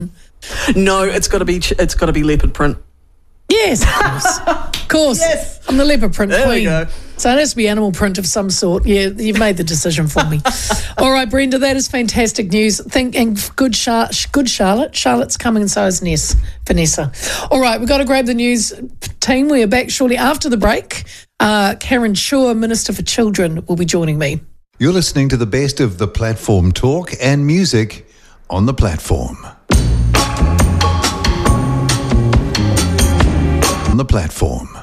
No, it's got to be leopard print. Yes, of course. Yes. I'm the leopard print There queen. we go. So it has to be animal print of some sort. Yeah, you've made the decision for me. All right, Brenda, that is fantastic news. And good Charlotte. Charlotte's coming and so is Vanessa. All right, we've got to grab the news team. We are back shortly after the break. Karen Shaw, Minister for Children, will be joining me. You're listening to the best of the platform talk and music on the platform. On the platform.